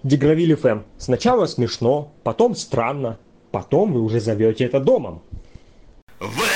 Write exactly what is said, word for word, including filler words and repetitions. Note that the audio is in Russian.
Дегравиль эф эм. Сначала смешно, потом странно, потом вы уже зовете это домом. В